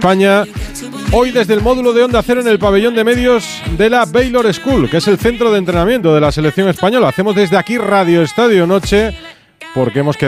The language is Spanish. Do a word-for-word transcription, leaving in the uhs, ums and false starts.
España. Hoy desde el módulo de Onda Cero en el pabellón de medios de la Baylor School, que es el centro de entrenamiento de la selección española. Hacemos desde aquí Radio Estadio Noche porque hemos quedado